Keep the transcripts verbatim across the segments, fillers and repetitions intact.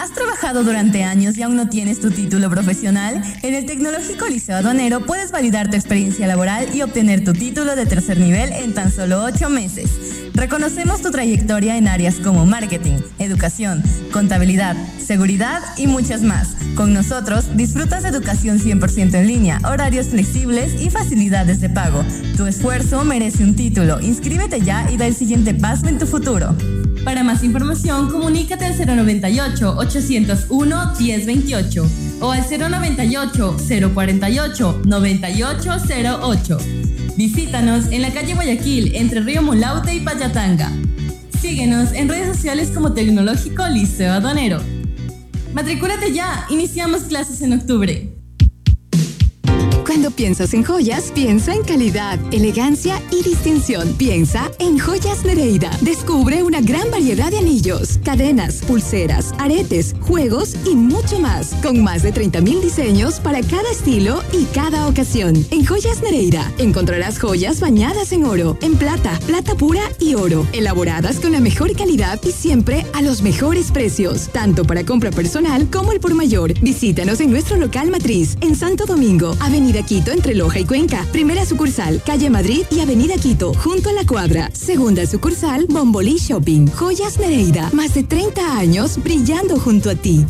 ¿Has trabajado durante años y aún no tienes tu título profesional? En el Tecnológico Liceo Aduanero puedes validar tu experiencia laboral y obtener tu título de tercer nivel en tan solo ocho meses. Reconocemos tu trayectoria en áreas como marketing, educación, contabilidad, seguridad y muchas más. Con nosotros disfrutas de educación cien por ciento en línea, horarios flexibles y facilidades de pago. Tu esfuerzo merece un título. Inscríbete ya y da el siguiente paso en tu futuro. Para más información, comunícate al cero noventa y ocho, ochocientos uno, diez veintiocho o al cero noventa y ocho, cero cuarenta y ocho, noventa y ocho cero ocho. Visítanos en la calle Guayaquil, entre Río Mulaute y Payatanga. Síguenos en redes sociales como Tecnológico Liceo Aduanero. Matricúlate ya, iniciamos clases en octubre. Cuando piensas en joyas, piensa en calidad, elegancia y distinción. Piensa en Joyas Nereida. Descubre una gran variedad de anillos, cadenas, pulseras, aretes, juegos y mucho más. Con más de treinta mil diseños para cada estilo y cada ocasión. En Joyas Nereida encontrarás joyas bañadas en oro, en plata, plata pura y oro. Elaboradas con la mejor calidad y siempre a los mejores precios. Tanto para compra personal como el por mayor. Visítanos en nuestro local matriz, en Santo Domingo, Avenida Quito entre Loja y Cuenca. Primera sucursal, calle Madrid y Avenida Quito, junto a la cuadra. Segunda sucursal, Bombolí Shopping. Joyas Nereida, más de treinta años brillando junto a ti.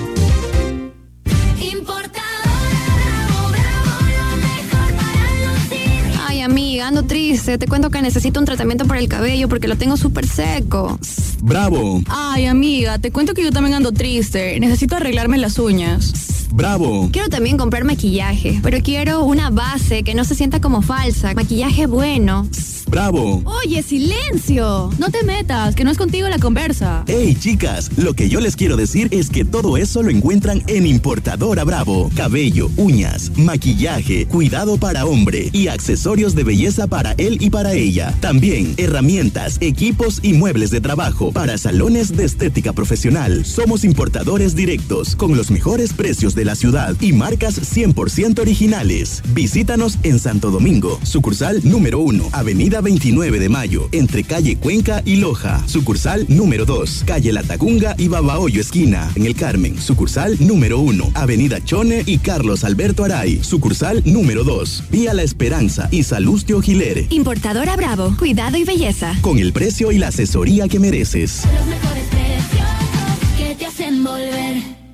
Ay, amiga, ando triste. Te cuento que necesito un tratamiento para el cabello porque lo tengo súper seco. ¡Bravo! Ay, amiga, te cuento que yo también ando triste. Necesito arreglarme las uñas. ¡Bravo! Quiero también comprar maquillaje, pero quiero una base que no se sienta como falsa. Maquillaje bueno. ¡Bravo! Oye, silencio. No te metas, que no es contigo la conversa. ¡Hey, chicas! Lo que yo les quiero decir es que todo eso lo encuentran en Importadora Bravo. Cabello, uñas, maquillaje, cuidado para hombre y accesorios de belleza para él y para ella. También herramientas, equipos y muebles de trabajo para salones de estética profesional. Somos importadores directos con los mejores precios de la ciudad y marcas cien por ciento originales. Visítanos en Santo Domingo, sucursal número uno, Avenida veintinueve de Mayo, entre calle Cuenca y Loja. Sucursal número dos, calle La Tacunga y Babahoyo esquina, en el Carmen. Sucursal número uno, Avenida Chone y Carlos Alberto Aray. Sucursal número dos, Vía La Esperanza y Salustio Giler. Importadora Bravo, cuidado y belleza. Con el precio y la asesoría que mereces. Los mejores precios que te hacen volver.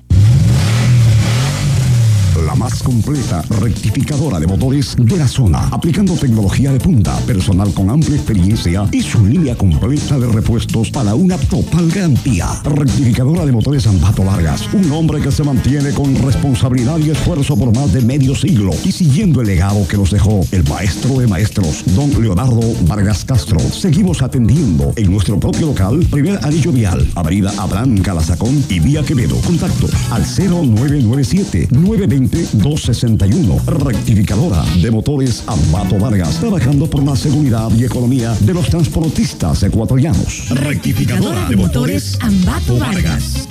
La más completa rectificadora de motores de la zona, aplicando tecnología de punta, personal con amplia experiencia y su línea completa de repuestos para una total garantía. Rectificadora de motores Ambato Vargas, un hombre que se mantiene con responsabilidad y esfuerzo por más de medio siglo y siguiendo el legado que nos dejó el maestro de maestros, don Leonardo Vargas Castro. Seguimos atendiendo en nuestro propio local, primer anillo vial, avenida Abraham Calazacón y vía Quevedo. Contactos al cero nueve nueve siete, nueve dos cero, dos seis uno. Rectificadora de motores Ambato Vargas, trabajando por la seguridad y economía de los transportistas ecuatorianos. Rectificadora de motores Ambato Vargas.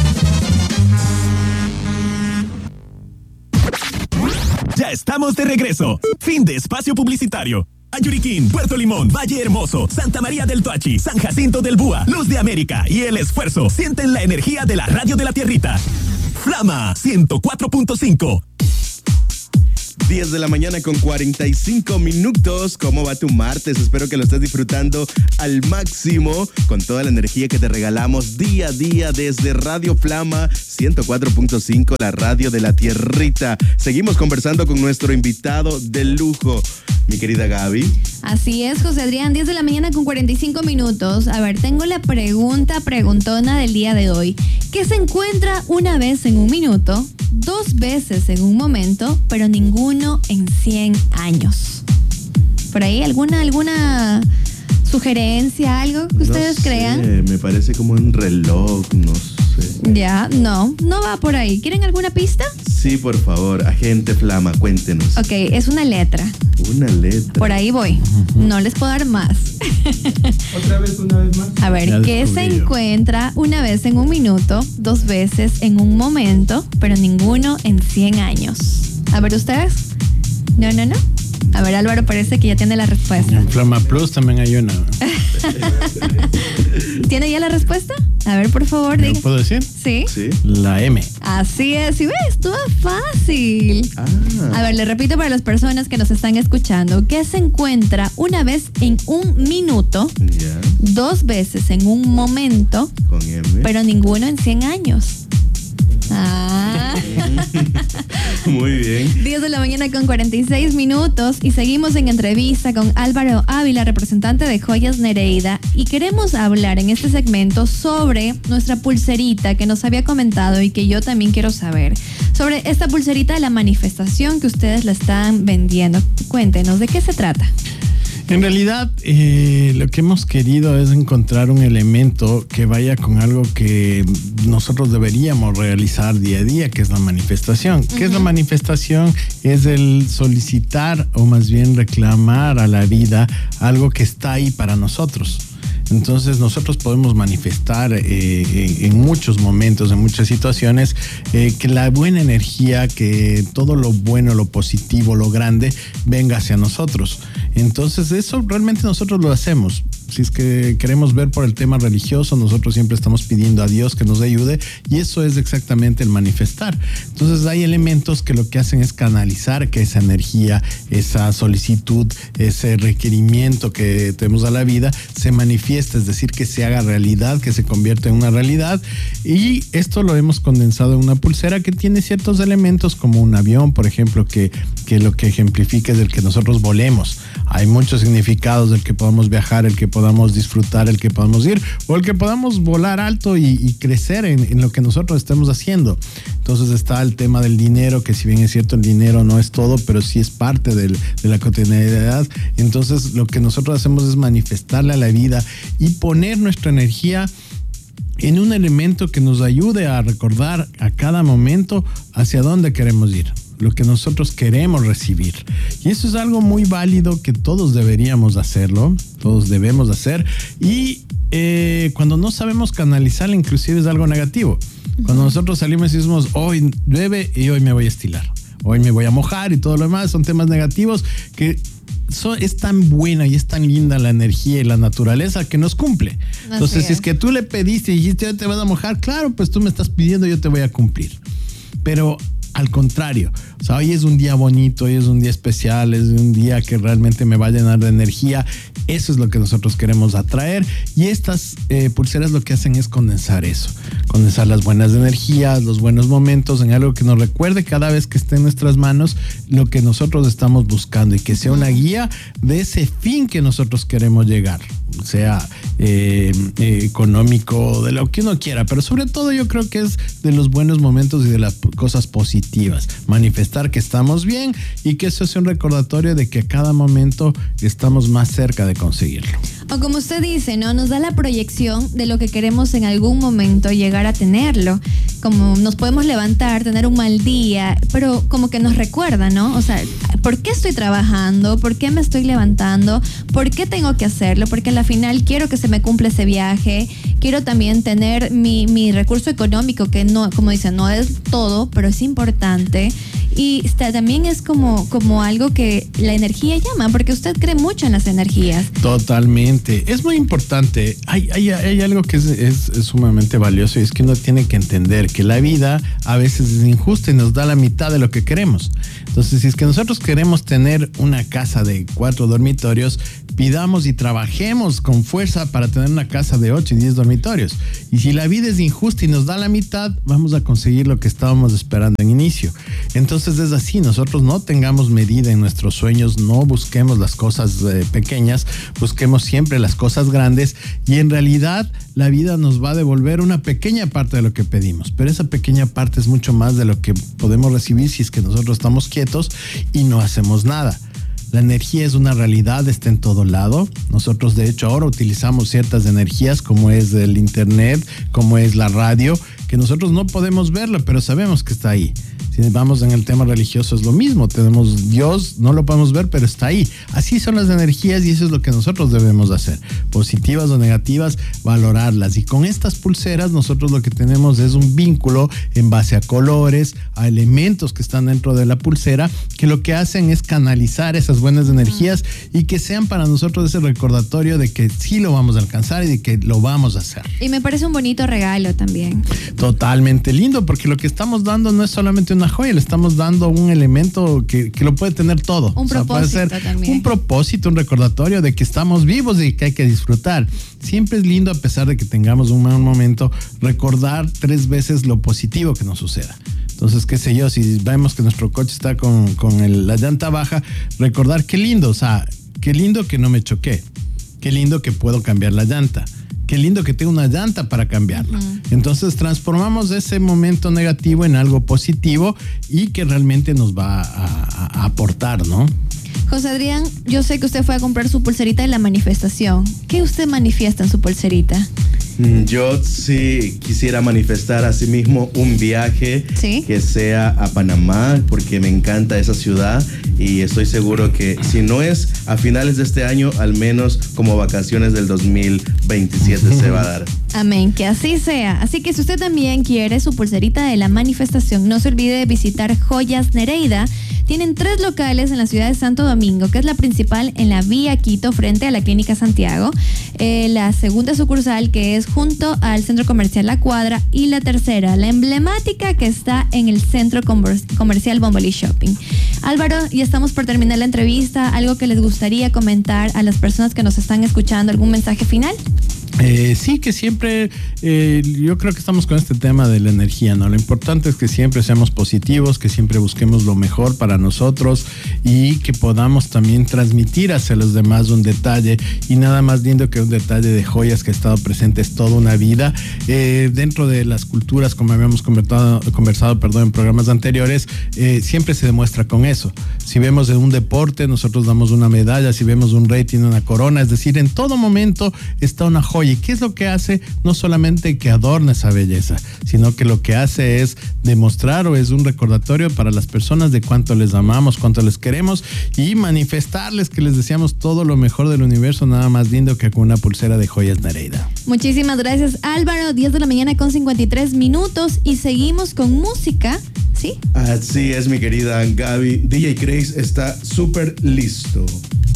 Ya estamos de regreso. Fin de espacio publicitario. Ayuriquín, Puerto Limón, Valle Hermoso, Santa María del Toachi, San Jacinto del Búa, Luz de América y El Esfuerzo sienten la energía de la radio de la tierrita. Flama ciento cuatro punto cinco. diez de la mañana con cuarenta y cinco minutos. ¿Cómo va tu martes? Espero que lo estés disfrutando al máximo con toda la energía que te regalamos día a día desde Radio Flama ciento cuatro punto cinco, la radio de la tierrita. Seguimos conversando con nuestro invitado de lujo, mi querida Gaby. Así es, José Adrián, diez de la mañana con cuarenta y cinco minutos. A ver, tengo la pregunta preguntona del día de hoy. ¿Qué se encuentra una vez en un minuto, dos veces en un momento, pero ninguno en cien años? ¿Por ahí alguna, alguna sugerencia, algo que ustedes no sé, crean? Me parece como un reloj, no sé. Ya, no, no va por ahí. ¿Quieren alguna pista? Sí, por favor, agente Flama, cuéntenos. Ok, es una letra. Una letra. Por ahí voy. No les puedo dar más. Otra vez, una vez más. A ver, ¿qué se encuentra una vez en un minuto, dos veces en un momento, pero ninguno en cien años? A ver, ¿ustedes? No, no, no. A ver, Álvaro parece que ya tiene la respuesta. En Flama Plus también hay una. ¿Tiene ya la respuesta? A ver, por favor. ¿Lo puedo decir? Sí. Sí. La M. Así es, ¿sí ves? Estuvo fácil. Ah. A ver, le repito para las personas que nos están escuchando, que se encuentra una vez en un minuto, Ya. dos veces en un momento, Con M. pero ninguno en cien años. Ah. Muy bien. diez de la mañana con cuarenta y seis minutos y seguimos en entrevista con Álvaro Ávila, representante de Joyas Nereida, y queremos hablar en este segmento sobre nuestra pulserita que nos había comentado y que yo también quiero saber, sobre esta pulserita de la manifestación que ustedes la están vendiendo. Cuéntenos, ¿de qué se trata? En realidad, eh, lo que hemos querido es encontrar un elemento que vaya con algo que nosotros deberíamos realizar día a día, que es la manifestación. ¿Qué uh-huh. es la manifestación? Es el solicitar o más bien reclamar a la vida algo que está ahí para nosotros. Entonces nosotros podemos manifestar eh, en muchos momentos, en muchas situaciones, eh, que la buena energía, que todo lo bueno, lo positivo, lo grande, venga hacia nosotros. Entonces eso realmente nosotros lo hacemos. Si es que queremos ver por el tema religioso, nosotros siempre estamos pidiendo a Dios que nos ayude, y eso es exactamente el manifestar. Entonces hay elementos que lo que hacen es canalizar que esa energía, esa solicitud, ese requerimiento que tenemos a la vida se manifieste, es decir, que se haga realidad, que se convierta en una realidad. Y esto lo hemos condensado en una pulsera que tiene ciertos elementos como un avión, por ejemplo, que, que lo que ejemplifica es el que nosotros volemos. Hay muchos significados del que podamos viajar, el que podamos disfrutar, el que podamos ir, o el que podamos volar alto y, y crecer en, en lo que nosotros estemos haciendo. Entonces está el tema del dinero, que si bien es cierto el dinero no es todo, pero sí es parte del, de la cotidianidad. Entonces lo que nosotros hacemos es manifestarle a la vida y poner nuestra energía en un elemento que nos ayude a recordar a cada momento hacia dónde queremos ir, lo que nosotros queremos recibir. Y eso es algo muy válido que todos deberíamos hacerlo, todos debemos hacer. Y eh, cuando no sabemos canalizarla, inclusive es algo negativo. Cuando nosotros salimos y decimos, hoy llueve y hoy me voy a estilar, hoy me voy a mojar y todo lo demás, son temas negativos que So, es tan buena y es tan linda la energía y la naturaleza que nos cumple. Así Entonces, es. si es que tú le pediste y dijiste, yo te vas a mojar, claro, pues tú me estás pidiendo, yo te voy a cumplir. Pero al contrario, o sea, hoy es un día bonito, hoy es un día especial, es un día que realmente me va a llenar de energía. Eso es lo que nosotros queremos atraer, y estas eh, pulseras lo que hacen es condensar eso, condensar las buenas energías, los buenos momentos en algo que nos recuerde cada vez que esté en nuestras manos lo que nosotros estamos buscando, y que sea una guía de ese fin que nosotros queremos llegar, sea eh, eh, económico, de lo que uno quiera, pero sobre todo yo creo que es de los buenos momentos y de las cosas positivas, manifestar que estamos bien y que eso sea un recordatorio de que a cada momento estamos más cerca de conseguirlo. O como usted dice, ¿no? Nos da la proyección de lo que queremos en algún momento llegar a tenerlo. Como nos podemos levantar, tener un mal día, pero como que nos recuerda, ¿no? O sea, ¿por qué estoy trabajando? ¿Por qué me estoy levantando? ¿Por qué tengo que hacerlo? Porque al final quiero que se me cumpla ese viaje. Quiero también tener mi, mi recurso económico, que no, como dicen, no es todo, pero es importante. Y está, también es como, como algo que la energía llama, porque usted cree mucho en las energías. Totalmente. Es muy importante. Hay, hay, hay algo que es, es, es sumamente valioso, y es que uno tiene que entender que la vida a veces es injusta y nos da la mitad de lo que queremos. Entonces, si es que nosotros queremos tener una casa de cuatro dormitorios, pidamos y trabajemos con fuerza para tener una casa de ocho y diez dormitorios. Y si la vida es injusta y nos da la mitad, vamos a conseguir lo que estábamos esperando en inicio. Entonces es así, nosotros no tengamos medida en nuestros sueños, no busquemos las cosas eh, pequeñas, busquemos siempre las cosas grandes, y en realidad la vida nos va a devolver una pequeña parte de lo que pedimos, pero esa pequeña parte es mucho más de lo que podemos recibir si es que nosotros estamos quietos y no hacemos nada. La energía es una realidad, está en todo lado. Nosotros de hecho ahora utilizamos ciertas energías, como es el internet, como es la radio, que nosotros no podemos verlo, pero sabemos que está ahí. Si vamos en el tema religioso es lo mismo. Tenemos Dios, no lo podemos ver, pero está ahí. Así son las energías y eso es lo que nosotros debemos hacer. Positivas o negativas, valorarlas. Y con estas pulseras nosotros lo que tenemos es un vínculo en base a colores, a elementos que están dentro de la pulsera, que lo que hacen es canalizar esas buenas energías y que sean para nosotros ese recordatorio de que sí lo vamos a alcanzar y de que lo vamos a hacer. Y me parece un bonito regalo también. Totalmente lindo, porque lo que estamos dando no es solamente una joya, le estamos dando un elemento que, que lo puede tener todo. Un o sea, propósito puede ser también. Un propósito, un recordatorio de que estamos vivos y que hay que disfrutar. Siempre es lindo, a pesar de que tengamos un mal momento, recordar tres veces lo positivo que nos suceda. Entonces, qué sé yo, si vemos que nuestro coche está con, con el, la llanta baja, recordar qué lindo, o sea, qué lindo que no me choqué, qué lindo que puedo cambiar la llanta, qué lindo que tengo una llanta para cambiarla. Uh-huh. Entonces, transformamos ese momento negativo en algo positivo y que realmente nos va a, a, a aportar, ¿no? José Adrián, yo sé que usted fue a comprar su pulserita de la manifestación. ¿Qué usted manifiesta en su pulserita? Yo sí quisiera manifestar asimismo un viaje ¿Sí? que sea a Panamá, porque me encanta esa ciudad y estoy seguro que si no es a finales de este año, al menos como vacaciones del dos mil veintisiete se va a dar. Amén, que así sea. Así que si usted también quiere su pulserita de la manifestación, no se olvide de visitar Joyas Nereida. Tienen tres locales en la ciudad de Santo Domingo, que es la principal en la vía Quito, frente a la Clínica Santiago. Eh, la segunda sucursal, que es junto al Centro Comercial La Cuadra. Y la tercera, la emblemática, que está en el Centro Comer- Comercial Bombolí Shopping. Álvaro, ya estamos por terminar la entrevista. ¿Algo que les gustaría comentar a las personas que nos están escuchando? ¿Algún mensaje final? Eh, sí, que siempre, eh, yo creo que estamos con este tema de la energía, ¿no? Lo importante es que siempre seamos positivos, que siempre busquemos lo mejor para nosotros y que podamos también transmitir hacia los demás un detalle, y nada más lindo que un detalle de joyas que ha estado presentes toda una vida. Eh, dentro de las culturas, como habíamos conversado, conversado perdón, en programas anteriores, eh, siempre se demuestra con eso. Si vemos de un deporte, nosotros damos una medalla, si vemos un rey tiene una corona, es decir, en todo momento está una joya. ¿Y qué es lo que hace? No solamente que adorna esa belleza, sino que lo que hace es demostrar o es un recordatorio para las personas de cuánto les amamos, cuánto les queremos y manifestarles que les deseamos todo lo mejor del universo, nada más lindo que con una pulsera de Joyas Nereida. Muchísimas gracias, Álvaro. diez de la mañana con cincuenta y tres minutos y seguimos con música, ¿sí? Así es, mi querida Gaby. D J Craze está súper listo.